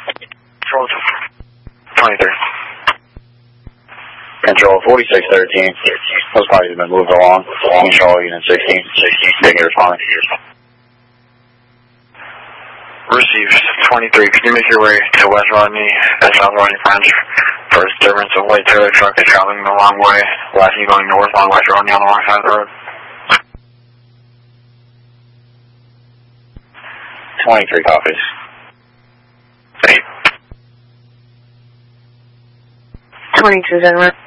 Control 23. Control 4613. Those bodies have been moved along. Control unit 16. Taking responding. Received 23. Can you make your way to West Rodney and South Rodney French for a disturbance of white trailer truck is traveling the wrong way, lastly going north on West Rodney on the wrong side of the road? 23 copies. 8. 22 Denver.